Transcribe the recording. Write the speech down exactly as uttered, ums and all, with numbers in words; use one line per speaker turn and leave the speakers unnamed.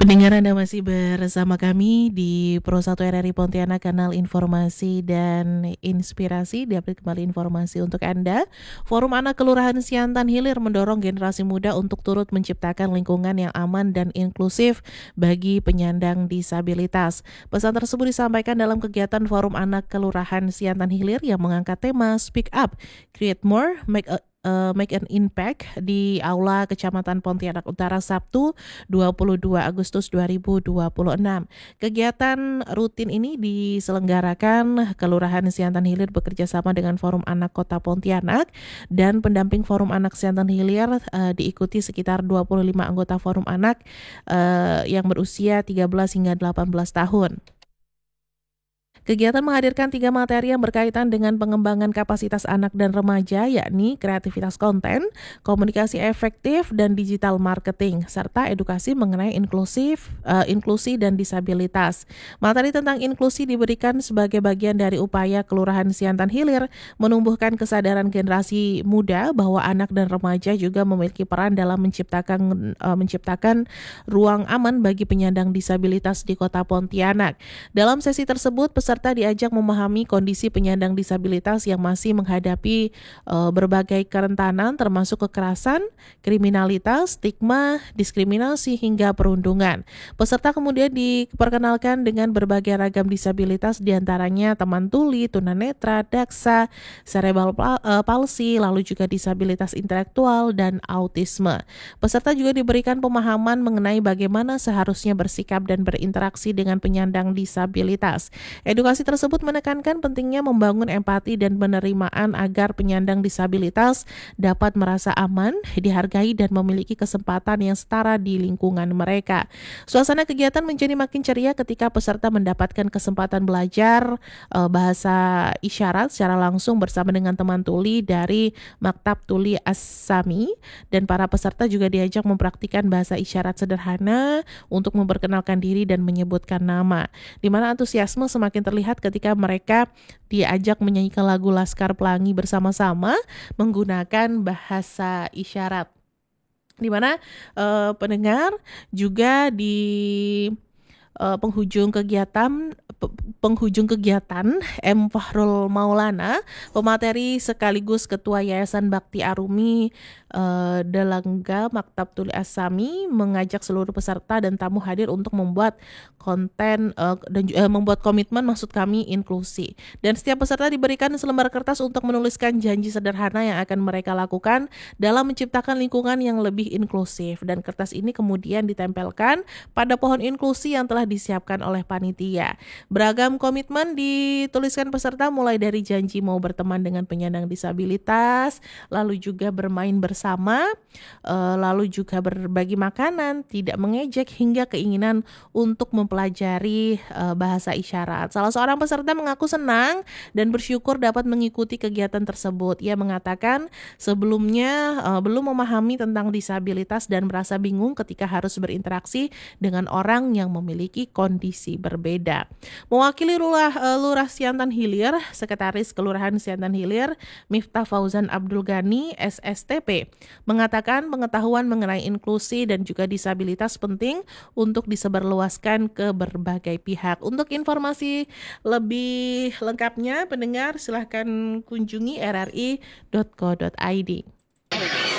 Pendengar, Anda masih bersama kami di Pro satu R R I Pontianak, kanal informasi dan inspirasi. Diupdate kembali informasi untuk Anda. Forum Anak Kelurahan Siantan Hilir mendorong generasi muda untuk turut menciptakan lingkungan yang aman dan inklusif bagi penyandang disabilitas. Pesan tersebut disampaikan dalam kegiatan Forum Anak Kelurahan Siantan Hilir yang mengangkat tema Speak Up, Create More, Make a uh, Make an Impact di Aula Kecamatan Pontianak Utara Sabtu dua puluh dua Agustus dua ribu dua puluh enam. Kegiatan rutin ini diselenggarakan Kelurahan Siantan Hilir bekerja sama dengan Forum Anak Kota Pontianak, dan pendamping Forum Anak Siantan Hilir uh, diikuti sekitar dua puluh lima anggota Forum Anak uh, yang berusia tiga belas hingga delapan belas tahun. Kegiatan menghadirkan tiga materi yang berkaitan dengan pengembangan kapasitas anak dan remaja, yakni kreativitas konten, komunikasi efektif, dan digital marketing, serta edukasi mengenai inklusif, uh, inklusi dan disabilitas. Materi tentang inklusi diberikan sebagai bagian dari upaya Kelurahan Siantan Hilir menumbuhkan kesadaran generasi muda bahwa anak dan remaja juga memiliki peran dalam menciptakan uh, menciptakan ruang aman bagi penyandang disabilitas di Kota Pontianak. Dalam sesi tersebut, peserta diajak memahami kondisi penyandang disabilitas yang masih menghadapi uh, berbagai kerentanan termasuk kekerasan, kriminalitas, stigma, diskriminasi, hingga perundungan. Peserta kemudian diperkenalkan dengan berbagai ragam disabilitas, diantaranya teman tuli, tunanetra, daksa, cerebral palsy, lalu juga disabilitas intelektual, dan autisme. Peserta juga diberikan pemahaman mengenai bagaimana seharusnya bersikap dan berinteraksi dengan penyandang disabilitas. Edukasi tersebut menekankan pentingnya membangun empati dan penerimaan agar penyandang disabilitas dapat merasa aman, dihargai, dan memiliki kesempatan yang setara di lingkungan mereka. Suasana kegiatan menjadi makin ceria ketika peserta mendapatkan kesempatan belajar uh, bahasa isyarat secara langsung bersama dengan teman tuli dari Maktab Tuli As-Sami, dan para peserta juga diajak mempraktikkan bahasa isyarat sederhana untuk memperkenalkan diri dan menyebutkan nama, di mana antusiasme semakin terlihat ketika mereka diajak menyanyikan lagu Laskar Pelangi bersama-sama menggunakan bahasa isyarat, di mana uh, pendengar juga di uh, penghujung kegiatan penghujung kegiatan M. Fahrul Maulana, pemateri sekaligus Ketua Yayasan Bakti Arumi uh, Delangga Maktab Tuli As-Sami, mengajak seluruh peserta dan tamu hadir untuk membuat konten uh, dan uh, membuat komitmen, maksud kami, inklusi. Dan setiap peserta diberikan selembar kertas untuk menuliskan janji sederhana yang akan mereka lakukan dalam menciptakan lingkungan yang lebih inklusif. Dan kertas ini kemudian ditempelkan pada pohon inklusi yang telah disiapkan oleh panitia. Beragam komitmen dituliskan peserta, mulai dari janji mau berteman dengan penyandang disabilitas, lalu juga bermain bersama, lalu juga berbagi makanan, tidak mengejek, hingga keinginan untuk mempelajari bahasa isyarat. Salah seorang peserta mengaku senang dan bersyukur dapat mengikuti kegiatan tersebut. Ia mengatakan sebelumnya belum memahami tentang disabilitas dan merasa bingung ketika harus berinteraksi dengan orang yang memiliki kondisi berbeda. Mewakili Lurah, uh, Lurah Siantan Hilir, Sekretaris Kelurahan Siantan Hilir, Miftah Fauzan Abdul Ghani, S S T P, mengatakan pengetahuan mengenai inklusi dan juga disabilitas penting untuk disebarluaskan ke berbagai pihak. Untuk informasi lebih lengkapnya, pendengar silahkan kunjungi r r i dot co dot i d.